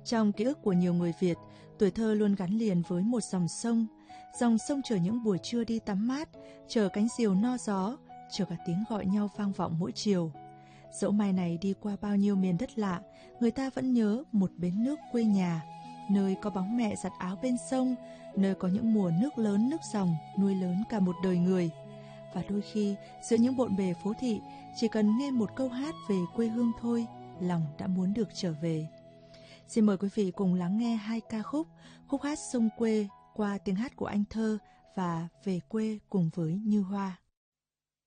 Trong ký ức của nhiều người Việt, tuổi thơ luôn gắn liền với một dòng sông chở những buổi trưa đi tắm mát, chở cánh diều no gió, chở cả tiếng gọi nhau vang vọng mỗi chiều. Dẫu mai này đi qua bao nhiêu miền đất lạ, người ta vẫn nhớ một bến nước quê nhà, nơi có bóng mẹ giặt áo bên sông, nơi có những mùa nước lớn nước dòng nuôi lớn cả một đời người. Và đôi khi, giữa những bộn bề phố thị, chỉ cần nghe một câu hát về quê hương thôi, lòng đã muốn được trở về. Xin mời quý vị cùng lắng nghe 2 ca khúc, khúc hát Sông Quê qua tiếng hát của Anh Thơ và Về Quê cùng với Như Hoa.